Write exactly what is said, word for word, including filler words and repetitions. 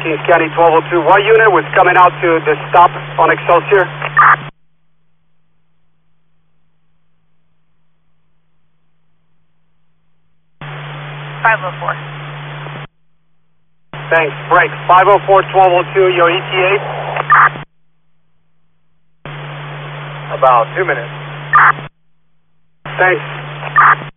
fourteen Scanning twelve oh two. What unit was coming out to the stop on Excelsior? five oh four. Thanks. Break. five oh four, twelve oh two, your E T A? About two minutes. Thanks.